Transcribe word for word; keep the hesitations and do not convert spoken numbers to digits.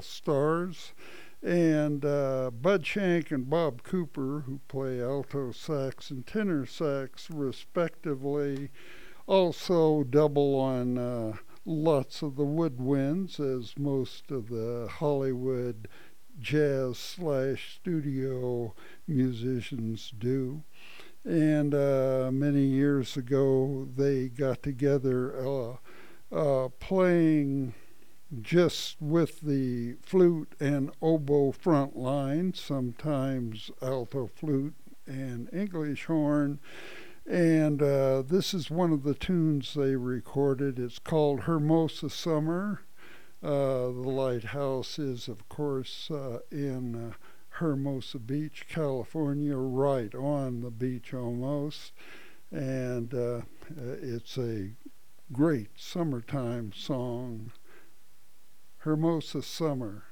Stars. And uh, Bud Shank and Bob Cooper, who play alto sax and tenor sax respectively, also double on uh, lots of the woodwinds, as most of the Hollywood jazz slash studio musicians do. And uh, many years ago, they got together uh, uh, playing just with the flute and oboe front line, sometimes alto flute and English horn. And uh, this is one of the tunes they recorded. It's called Hermosa Summer. Uh, the lighthouse is, of course, uh, in uh, Hermosa Beach, California, right on the beach almost. And uh, it's a great summertime song, Hermosa Summer.